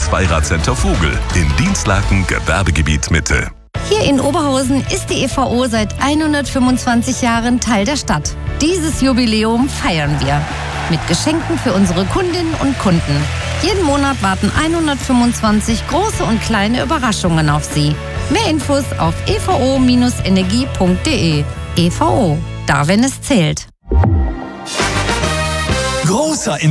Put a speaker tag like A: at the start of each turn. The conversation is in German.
A: Zweirad-Center Vogel in Dinslaken, Gewerbegebiet Mitte.
B: Hier in Oberhausen ist die EVO seit 125 Jahren Teil der Stadt. Dieses Jubiläum feiern wir mit Geschenken für unsere Kundinnen und Kunden. Jeden Monat warten 125 große und kleine Überraschungen auf Sie. Mehr Infos auf evo-energie.de. EVO, da wenn es zählt.
C: Großer